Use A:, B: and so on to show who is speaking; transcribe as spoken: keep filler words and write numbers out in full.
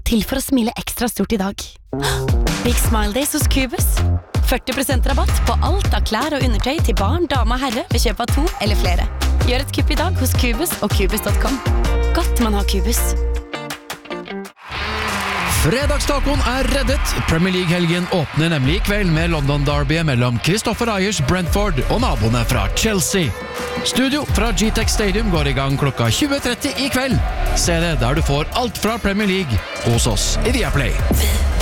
A: til for å smile ekstra stort i dag? Big Smile Days hos Cubus. førti prosent rabatt på alt av klær og undertøy til barn, dame og herre ved kjøp av to eller flere. Gjør et kupp i dag hos Cubus og Cubus punktum com. Godt man har Cubus.
B: Fredagstacoen er reddet. Premier League-helgen åpner nemlig i kveld med London-derby mellom Christopher Ayers Brentford og naboene fra Chelsea. Studio fra G-Tech Stadium går i gang klokka tjue tretti i kveld. Se det der du får alt fra Premier League hos oss i Viaplay.